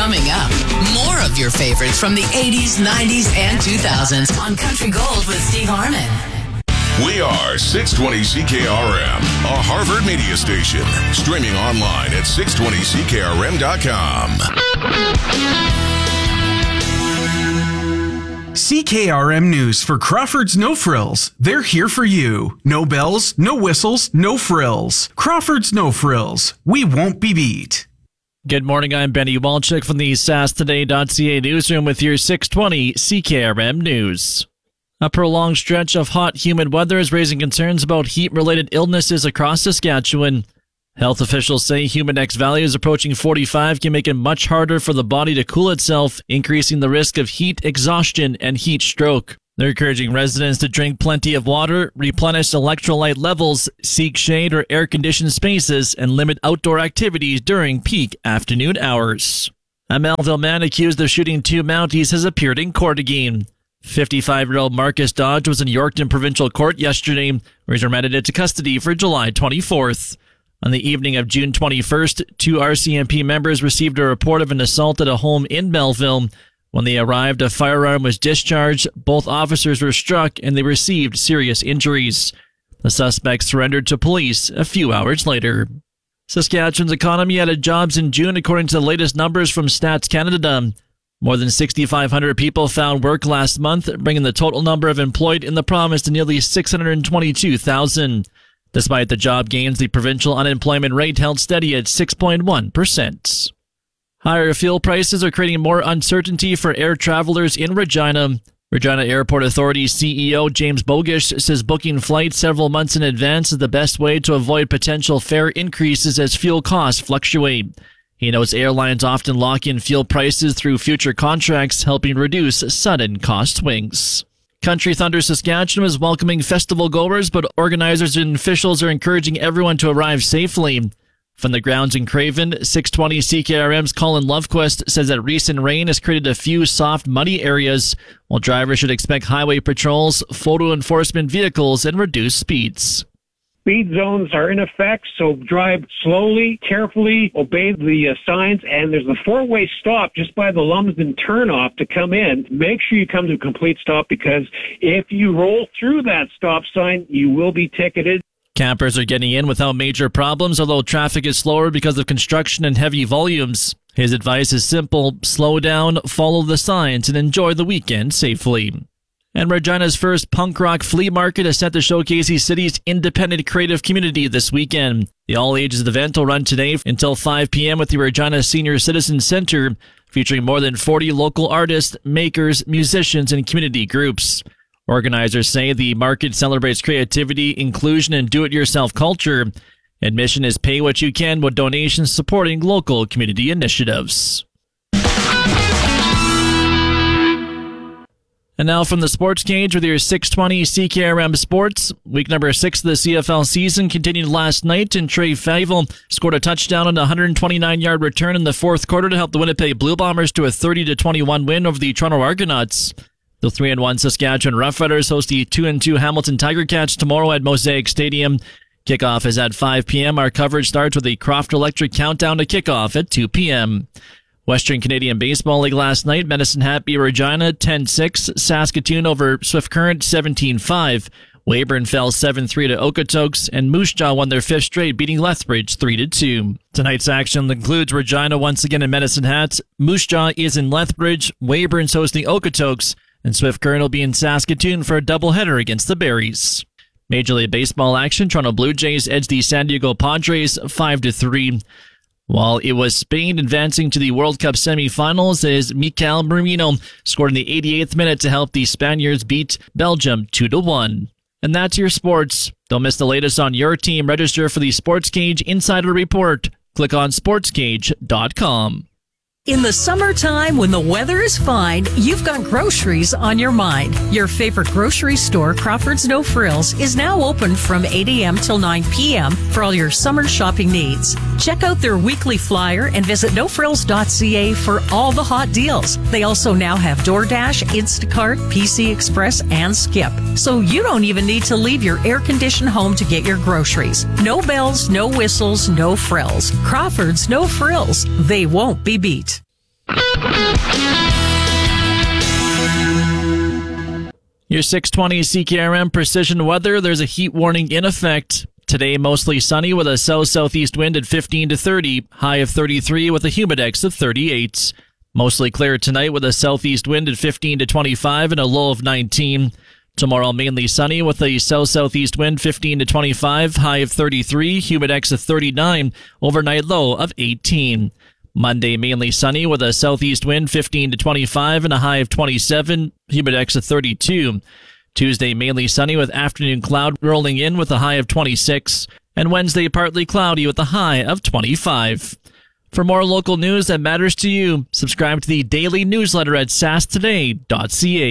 Coming up, more of your favorites from the 80s, 90s, and 2000s on Country Gold with Steve Harmon. We are 620 CKRM, a Harvard media station. Streaming online at 620CKRM.com. CKRM News for Crawford's No Frills. They're here for you. No bells, no whistles, no frills. Crawford's No Frills. We won't be beat. Good morning, I'm Benny Walczyk from the SaskToday.ca newsroom with your 620 CKRM News. A prolonged stretch of hot, humid weather is raising concerns about heat-related illnesses across Saskatchewan. Health officials say humid X values approaching 45 can make it much harder for the body to cool itself, increasing the risk of heat exhaustion and heat stroke. They're encouraging residents to drink plenty of water, replenish electrolyte levels, seek shade or air-conditioned spaces, and limit outdoor activities during peak afternoon hours. A Melville man accused of shooting two Mounties has appeared in court again. 55-year-old Marcus Dodge was in Yorkton Provincial Court yesterday, where he's remanded into custody for July 24th. On the evening of June 21st, two RCMP members received a report of an assault at a home in Melville. When they arrived, a firearm was discharged, both officers were struck, and they received serious injuries. The suspects surrendered to police a few hours later. Saskatchewan's economy added jobs in June according to the latest numbers from Stats Canada. More than 6,500 people found work last month, bringing the total number of employed in the province to nearly 622,000. Despite the job gains, the provincial unemployment rate held steady at 6.1%. Higher fuel prices are creating more uncertainty for air travelers in Regina. Regina Airport Authority CEO James Bogish says booking flights several months in advance is the best way to avoid potential fare increases as fuel costs fluctuate. He notes airlines often lock in fuel prices through future contracts, helping reduce sudden cost swings. Country Thunder Saskatchewan is welcoming festival goers, but organizers and officials are encouraging everyone to arrive safely. From the grounds in Craven, 620 CKRM's Colin Lovequist says that recent rain has created a few soft, muddy areas, while drivers should expect highway patrols, photo enforcement vehicles, and reduced speeds. Speed zones are in effect, so drive slowly, carefully, obey the signs, and there's a four-way stop just by the Lumsden turnoff to come in. Make sure you come to a complete stop, because if you roll through that stop sign, you will be ticketed. Campers are getting in without major problems, although traffic is slower because of construction and heavy volumes. His advice is simple: slow down, follow the signs, and enjoy the weekend safely. And Regina's first punk rock flea market is set to showcase the city's independent creative community this weekend. The all-ages event will run today until 5 p.m. at the Regina Senior Citizen Center, featuring more than 40 local artists, makers, musicians, and community groups. Organizers say the market celebrates creativity, inclusion, and do-it-yourself culture. Admission is pay what you can, with donations supporting local community initiatives. And now from the Sports Cage with your 620 CKRM Sports. Week number 6 of the CFL season continued last night, and Trey Feivel scored a touchdown on a 129-yard return in the fourth quarter to help the Winnipeg Blue Bombers to a 30-21 win over the Toronto Argonauts. The 3-1 Saskatchewan Roughriders host the 2-2 Hamilton Tiger Cats tomorrow at Mosaic Stadium. Kickoff is at 5 p.m. Our coverage starts with a Croft Electric countdown to kickoff at 2 p.m. Western Canadian Baseball League last night, Medicine Hat beat Regina 10-6, Saskatoon over Swift Current 17-5, Weyburn fell 7-3 to Okotoks, and Moose Jaw won their fifth straight, beating Lethbridge 3-2. Tonight's action includes Regina once again in Medicine Hat, Moose Jaw is in Lethbridge, Weyburn's hosting Okotoks, and Swift Current will be in Saskatoon for a doubleheader against the Berries. Major League Baseball action, Toronto Blue Jays edged the San Diego Padres 5-3. While it was Spain advancing to the World Cup semifinals, as Mikel Merino scored in the 88th minute to help the Spaniards beat Belgium 2-1. And that's your sports. Don't miss the latest on your team. Register for the Sports Cage Insider Report. Click on sportscage.com. In the summertime, when the weather is fine, you've got groceries on your mind. Your favorite grocery store, Crawford's No Frills, is now open from 8 a.m. till 9 p.m. for all your summer shopping needs. Check out their weekly flyer and visit nofrills.ca for all the hot deals. They also now have DoorDash, Instacart, PC Express, and Skip. So you don't even need to leave your air-conditioned home to get your groceries. No bells, no whistles, no frills. Crawford's No Frills. They won't be beat. Your 620 CKRM precision weather. There's a heat warning in effect. Today, mostly sunny with a south-southeast wind at 15 to 30, high of 33 with a humidex of 38. Mostly clear tonight with a southeast wind at 15 to 25 and a low of 19. Tomorrow, mainly sunny with a south-southeast wind 15 to 25, high of 33, humidex of 39, overnight low of 18. Monday, mainly sunny with a southeast wind 15 to 25 and a high of 27, humidex of 32. Tuesday, mainly sunny with afternoon cloud rolling in with a high of 26. And Wednesday, partly cloudy with a high of 25. For more local news that matters to you, subscribe to the daily newsletter at sasttoday.ca.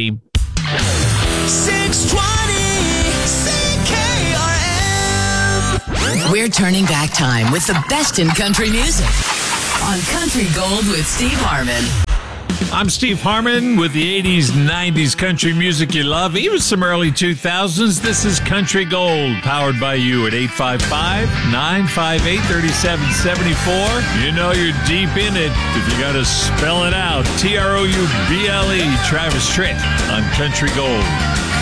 620 CKRM. We're turning back time with the best in country music on Country Gold with Steve Harmon. I'm Steve Harmon with the 80s, 90s country music you love, even some early 2000s. This is Country Gold, powered by you at 855-958-3774. You know you're deep in it if you got to spell it out. Trouble, Travis Tritt on Country Gold.